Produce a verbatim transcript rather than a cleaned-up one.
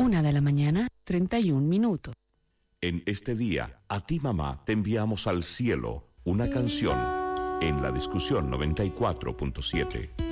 Una de la mañana, treinta y un minutos. En este día, a ti mamá, te enviamos al cielo una canción en la discusión noventa y cuatro punto siete.